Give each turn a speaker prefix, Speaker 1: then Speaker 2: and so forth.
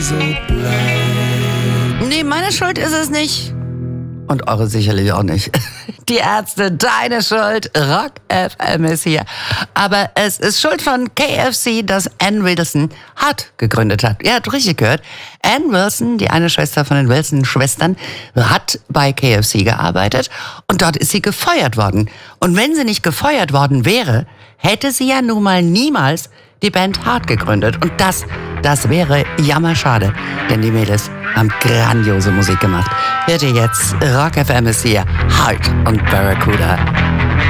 Speaker 1: So bleibt.
Speaker 2: Nee, meine Schuld ist es nicht. Und eure sicherlich auch nicht. Die Ärzte, deine Schuld. Rock FM ist hier. Aber es ist Schuld von KFC, dass Ann Wilson Hart gegründet hat. Ihr habt richtig gehört. Ann Wilson, die eine Schwester von den Wilson-Schwestern, hat bei KFC gearbeitet und dort ist sie gefeuert worden. Und wenn sie nicht gefeuert worden wäre, hätte sie ja nun mal niemals die Band Hart gegründet. Und das wäre jammerschade, denn die Mädels haben grandiose Musik gemacht. Hört ihr jetzt, Rock FM ist hier, Hart und Barracuda.